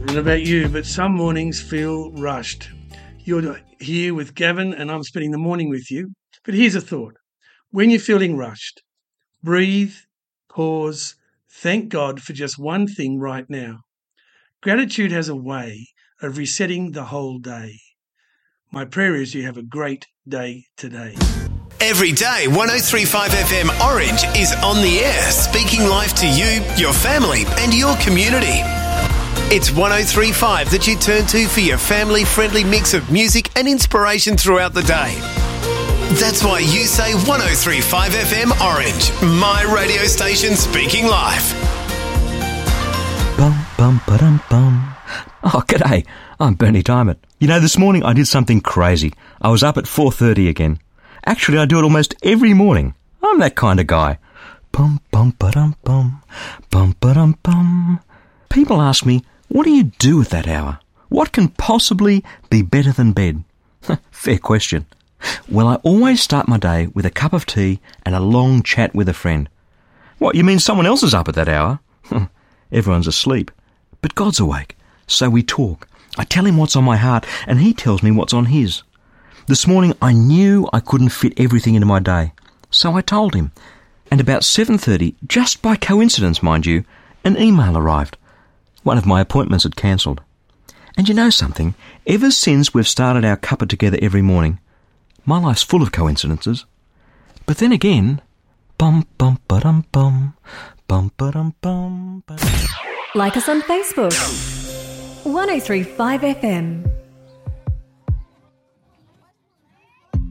don't know about you, but some mornings feel rushed. You're here with Gavin and I'm spending the morning with you. But here's a thought. When you're feeling rushed, breathe, pause, thank God for just one thing right now. Gratitude has a way of resetting the whole day. My prayer is you have a great day today. Every day, 103.5 FM Orange is on the air, speaking life to you, your family and your community. It's 103.5 that you turn to for your family-friendly mix of music and inspiration throughout the day. That's why you say 103.5 FM Orange, my radio station speaking life. Bum, bum, ba-dum, bum. Oh, g'day. I'm Bernie Diamond. You know, this morning I did something crazy. I was up at 4:30 again. Actually, I do it almost every morning. I'm that kind of guy. Bum, bum, ba-dum, bum. Bum, ba-dum, bum. People ask me, what do you do at that hour? What can possibly be better than bed? Fair question. Well, I always start my day with a cup of tea and a long chat with a friend. What, you mean someone else is up at that hour? Everyone's asleep. But God's awake, so we talk. I tell him what's on my heart, and he tells me what's on his. This morning I knew I couldn't fit everything into my day, so I told him. And about 7:30, just by coincidence, mind you, an email arrived. One of my appointments had cancelled. And you know something? Ever since we've started our cuppa together every morning, my life's full of coincidences. But then again, bum bum ba-dum bum, bum ba-dum bum. Like us on Facebook. 103.5 FM.